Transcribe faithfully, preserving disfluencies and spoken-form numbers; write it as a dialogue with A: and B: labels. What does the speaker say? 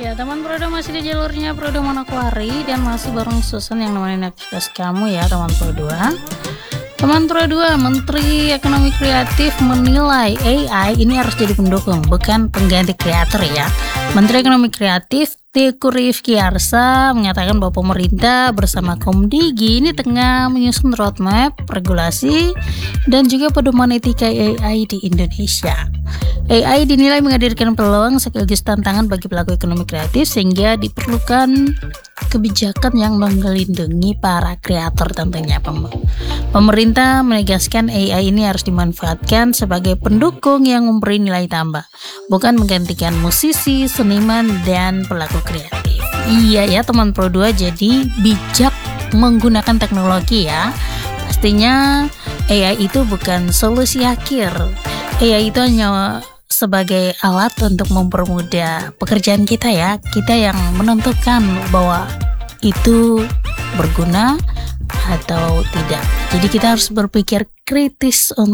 A: Ya, teman Prodo masih di jalurnya Prodo Manokwari dan masih bareng Susan yang nemenin aktivitas kamu ya, teman Pro dua. Teman Pro dua, Menteri Ekonomi Kreatif menilai A I ini harus jadi pendukung, bukan pengganti kreator ya. Menteri Ekonomi Kreatif Teuku Rifki Harsha menyatakan bahwa pemerintah bersama Komdigi ini tengah menyusun roadmap, regulasi, dan juga pedoman etika A I di Indonesia. A I dinilai menghadirkan peluang sekaligus tantangan bagi pelaku ekonomi kreatif sehingga diperlukan kebijakan yang melindungi para kreator tentunya. Pemerintah menegaskan A I ini harus dimanfaatkan sebagai pendukung yang memberi nilai tambah, bukan menggantikan musisi, seniman, dan pelaku kreatif. Iya ya teman Pro dua, jadi bijak menggunakan teknologi ya. Pastinya A I itu bukan solusi akhir. A I itu hanya sebagai alat untuk mempermudah pekerjaan kita ya. Kita yang menentukan bahwa itu berguna atau tidak. Jadi kita harus berpikir kritis untuk